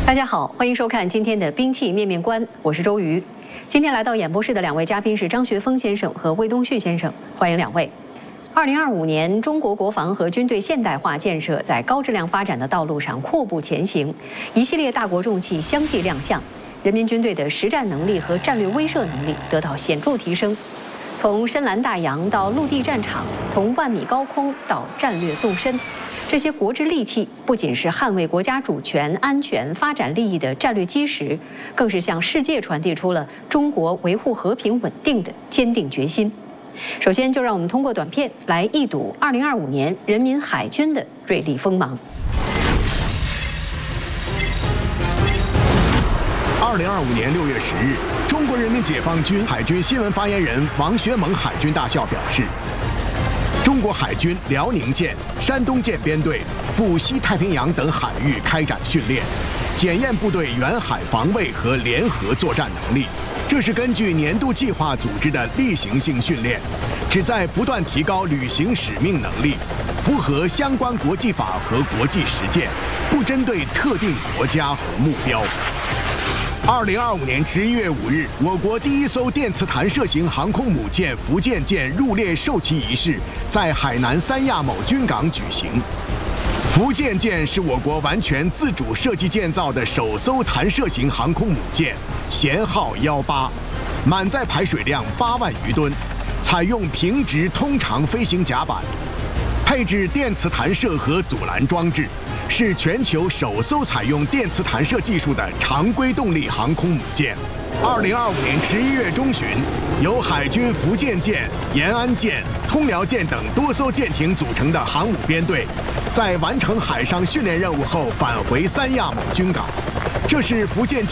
大家好，欢迎收看今天的兵器面面观，我是周瑜。今天来到演播室的两位嘉宾是张学峰先生和魏东旭先生，欢迎两位。2025年，中国国防和军队现代化建设在高质量发展的道路上阔步前行，一系列大国重器相继亮相，人民军队的实战能力和战略威慑能力得到显著提升。从深蓝大洋到陆地战场，从万米高空到战略纵深。 这些国之利器不仅是捍卫国家主权、安全、发展利益的战略基石，更是向世界传递出了中国维护和平稳定的坚定决心。首先，就让我们通过短片来一睹2025年人民海军的锐利锋芒。 2025年6月10日，中国人民解放军海军新闻发言人王学猛海军大校表示。 中国海军辽宁舰、山东舰编队赴西太平洋等海域开展训练，检验部队远海防卫和联合作战能力。这是根据年度计划组织的例行性训练，旨在不断提高履行使命能力，符合相关国际法和国际实践，不针对特定国家和目标。 2025年11月5日，我国第一艘电磁弹射型航空母舰福建舰入列授旗仪式在海南三亚某军港举行。福建舰是我国完全自主设计建造的首艘弹射型航空母舰，舷号18，满载排水量8万余吨，采用平直通长飞行甲板，配置电磁弹射和阻拦装置。 是全球首艘采用电磁弹射技术的常规动力航空母舰。2025年11月中旬，由海军福建舰、延安舰、通辽舰等多艘舰艇组成的航母编队，在完成海上训练任务后返回三亚某军港。这是福建舰。